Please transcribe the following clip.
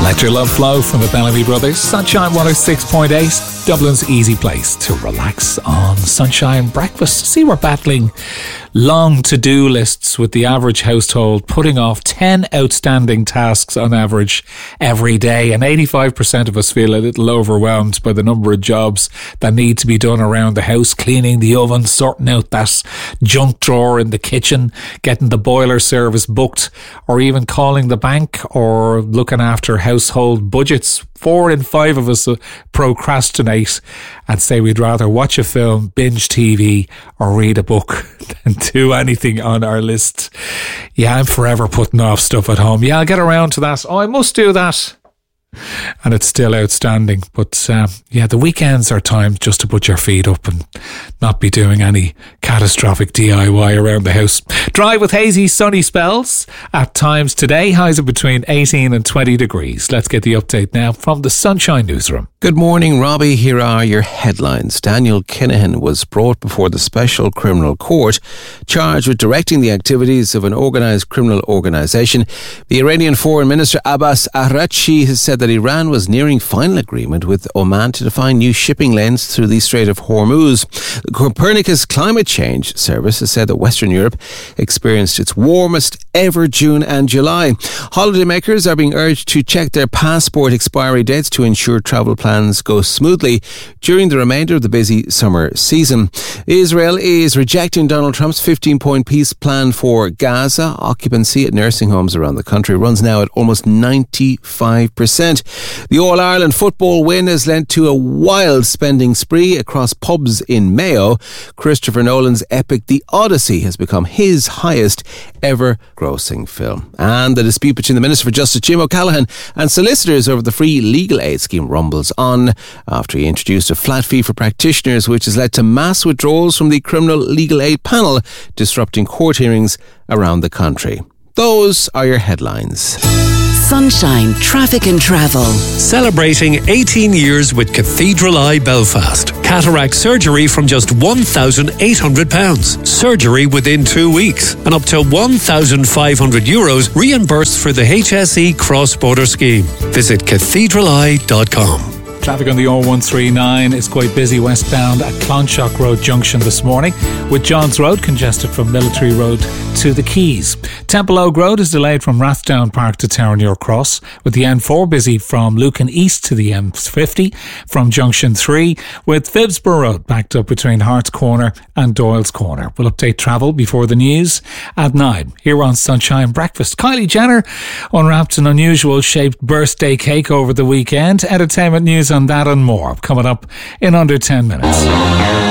Let your love flow from the Bellamy Brothers. Sunshine 106.8, Dublin's easy place to relax on Sunshine Breakfast. See, we're battling long to-do lists with the average household putting off 10 outstanding tasks on average every day, and 85% of us feel a little overwhelmed by the number of jobs that need to be done around the house: cleaning the oven, sorting out that junk drawer in the kitchen, getting the boiler service booked, or even calling the bank, or looking after household budgets. 4 in 5 of us procrastinate and say we'd rather watch a film, binge TV, or read a book than do anything on our list. Yeah, I'm forever putting off stuff at home. Yeah, I'll get around to that. Oh, I must do that. And it's still outstanding. But the weekends are times just to put your feet up and not be doing any catastrophic DIY around the house. Dry with hazy sunny spells at times today. Highs are between 18 and 20 degrees. Let's get the update now from the Sunshine Newsroom. Good morning, Robbie. Here are your headlines. Daniel Kinahan was brought before the Special Criminal Court, charged with directing the activities of an organised criminal organisation. The Iranian Foreign Minister Abbas Araghchi has said that Iran was nearing final agreement with Oman to define new shipping lanes through the Strait of Hormuz. The Copernicus Climate Change Service has said that Western Europe experienced its warmest ever June and July. Holidaymakers are being urged to check their passport expiry dates to ensure travel plans go smoothly during the remainder of the busy summer season. Israel is rejecting Donald Trump's 15-point peace plan for Gaza. Occupancy at nursing homes around the country runs now at almost 95%. The All-Ireland football win has led to a wild spending spree across pubs in Mayo. Christopher Nolan's epic The Odyssey has become his highest ever grossing film. And the dispute between the Minister for Justice Jim O'Callaghan and solicitors over the free legal aid scheme rumbles on after he introduced a flat fee for practitioners, which has led to mass withdrawals from the criminal legal aid panel, disrupting court hearings around the country. Those are your headlines. Sunshine Traffic and Travel. Celebrating 18 years with Cathedral Eye Belfast. Cataract surgery from just £1,800. Surgery within 2 weeks. And up to €1,500 reimbursed for the HSE cross-border scheme. Visit cathedraleye.com. Traffic on the R139 is quite busy westbound at Clonshock Road Junction this morning, with Johns Road congested from Military Road to the Quays. Temple Oak Road is delayed from Rathdown Park to Towermuir Cross, with the N4 busy from Lucan East to the M50 from Junction 3, with Phibsborough Road backed up between Hart's Corner and Doyle's Corner. We'll update travel before the news at 9 here on Sunshine Breakfast. Kylie Jenner unwrapped an unusual shaped birthday cake over the weekend. Entertainment news on that and more coming up in under 10 minutes.